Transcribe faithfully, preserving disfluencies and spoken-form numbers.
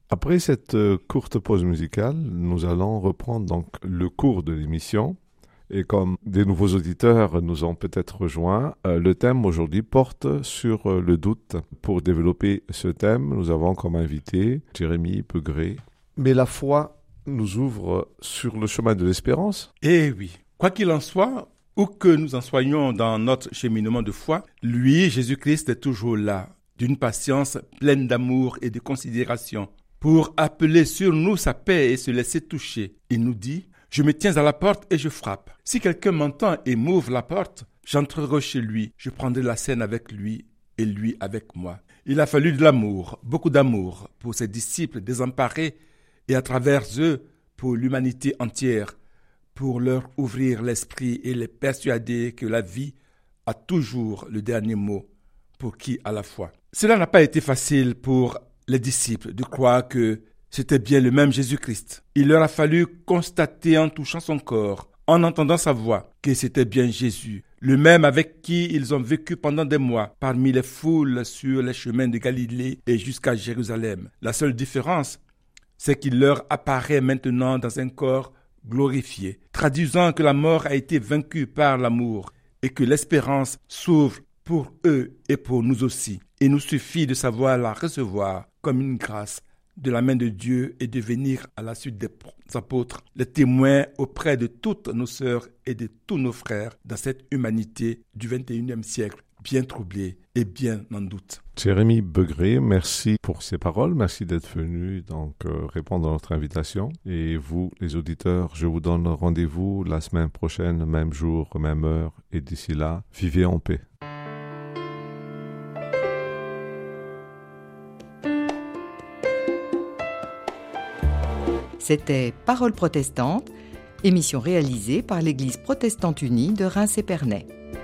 Après cette euh, courte pause musicale, nous allons reprendre donc le cours de l'émission. Et comme des nouveaux auditeurs nous ont peut-être rejoints, euh, le thème aujourd'hui porte sur euh, le doute. Pour développer ce thème, nous avons comme invité Jérémy Begré. Mais la foi nous ouvre sur le chemin de l'espérance. Eh oui, quoi qu'il en soit, où que nous en soyons dans notre cheminement de foi, lui, Jésus-Christ, est toujours là, d'une patience pleine d'amour et de considération, pour appeler sur nous sa paix et se laisser toucher. Il nous dit: je me tiens à la porte et je frappe. Si quelqu'un m'entend et m'ouvre la porte, j'entrerai chez lui, je prendrai la scène avec lui et lui avec moi. Il a fallu de l'amour, beaucoup d'amour, pour ses disciples désemparés et à travers eux, pour l'humanité entière, pour leur ouvrir l'esprit et les persuader que la vie a toujours le dernier mot, pour qui à la fois. Cela n'a pas été facile pour les disciples de croire que c'était bien le même Jésus-Christ. Il leur a fallu constater en touchant son corps, en entendant sa voix, que c'était bien Jésus, le même avec qui ils ont vécu pendant des mois, parmi les foules sur les chemins de Galilée et jusqu'à Jérusalem. La seule différence, c'est qu'il leur apparaît maintenant dans un corps glorifié, traduisant que la mort a été vaincue par l'amour et que l'espérance s'ouvre pour eux et pour nous aussi. Il nous suffit de savoir la recevoir comme une grâce de la main de Dieu et de venir à la suite des apôtres, les témoins auprès de toutes nos sœurs et de tous nos frères dans cette humanité du vingt et unième siècle, bien troublée et bien en doute. Jérémy Begré, merci pour ces paroles, merci d'être venu donc euh, répondre à notre invitation. Et vous, les auditeurs, je vous donne rendez-vous la semaine prochaine, même jour, même heure, et d'ici là, vivez en paix. C'était Paroles protestantes, émission réalisée par l'Église protestante unie de Reims-Épernay.